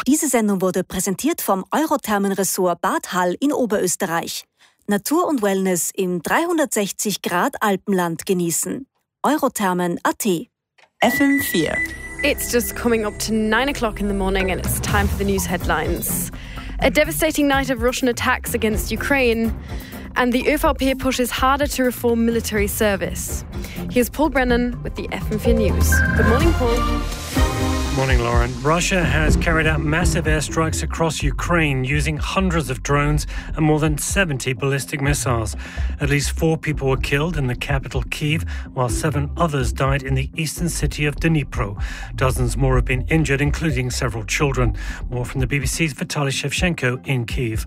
Diese Sendung wurde präsentiert vom Eurothermenressort Bad Hall in Oberösterreich. Natur und Wellness im 360-Grad-Alpenland genießen. Eurothermen.at. FM4. It's just coming up to 9 o'clock in the morning and it's time for the news headlines. A devastating night of Russian attacks against Ukraine, and the ÖVP pushes harder to reform military service. Here's Paul Brennan with the FM4 News. Good morning, Paul. Morning, Lauren. Russia has carried out massive airstrikes across Ukraine using hundreds of drones and more than 70 ballistic missiles. At least 4 people were killed in the capital Kyiv, while 7 others died in the eastern city of Dnipro. Dozens more have been injured, including several children. More from the BBC's Vitaly Shevchenko in Kyiv.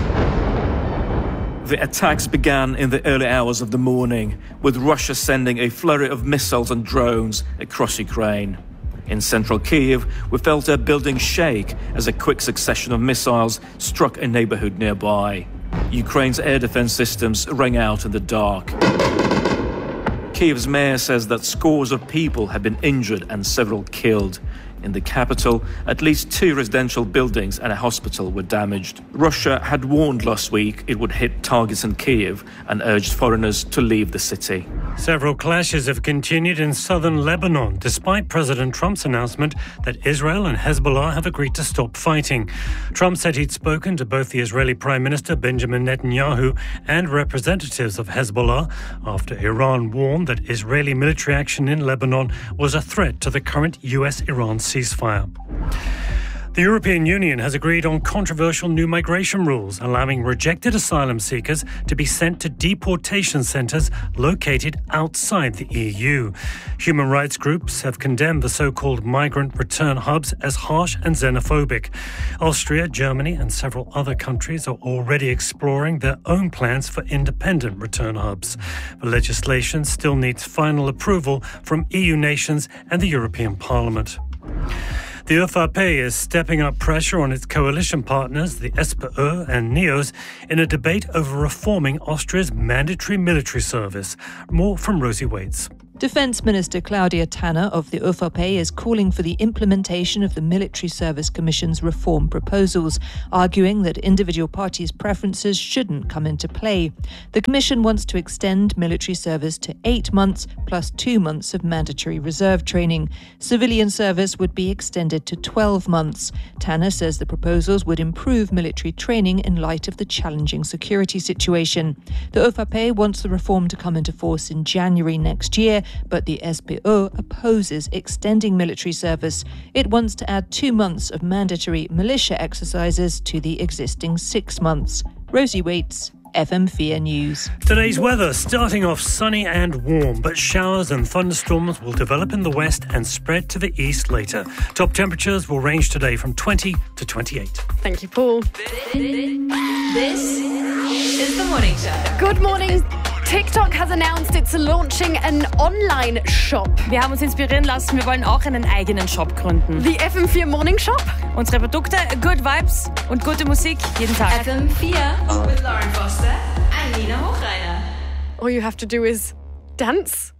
The attacks began in the early hours of the morning, with Russia sending a flurry of missiles and drones across Ukraine. In central Kyiv, we felt a building shake as a quick succession of missiles struck a neighborhood nearby. Ukraine's air defense systems rang out in the dark. Kyiv's mayor says that scores of people have been injured and several killed. In the capital, at least 2 residential buildings and a hospital were damaged. Russia had warned last week it would hit targets in Kyiv and urged foreigners to leave the city. Several clashes have continued in southern Lebanon, despite President Trump's announcement that Israel and Hezbollah have agreed to stop fighting. Trump said he'd spoken to both the Israeli Prime Minister Benjamin Netanyahu and representatives of Hezbollah after Iran warned that Israeli military action in Lebanon was a threat to the current US-Iran ceasefire. The European Union has agreed on controversial new migration rules, allowing rejected asylum seekers to be sent to deportation centres located outside the EU. Human rights groups have condemned the so-called migrant return hubs as harsh and xenophobic. Austria, Germany and several other countries are already exploring their own plans for independent return hubs. The legislation still needs final approval from EU nations and the European Parliament. The ÖVP is stepping up pressure on its coalition partners, the SPÖ and NEOS, in a debate over reforming Austria's mandatory military service. More from Rosie Waits. Defence Minister Claudia Tanner of the ÖVP is calling for the implementation of the Military Service Commission's reform proposals, arguing that individual parties' preferences shouldn't come into play. The Commission wants to extend military service to 8 months plus 2 months of mandatory reserve training. Civilian service would be extended to 12 months. Tanner says the proposals would improve military training in light of the challenging security situation. The ÖVP wants the reform to come into force in January next year, but the SPÖ opposes extending military service. It wants to add 2 months of mandatory militia exercises to the existing 6 months. Rosie Waits, FM4 News. Today's weather starting off sunny and warm, but showers and thunderstorms will develop in the west and spread to the east later. Top temperatures will range today from 20 to 28. Thank you, Paul. This is the morning show. Good morning. TikTok has announced it's launching an online shop. Wir haben uns inspirieren lassen, wir wollen auch einen eigenen Shop gründen. The FM4 Morning Shop. Unsere Produkte, Good Vibes und gute Musik jeden Tag. FM4 with Lauren Foster and Nina Hochreiner. All you have to do is dance.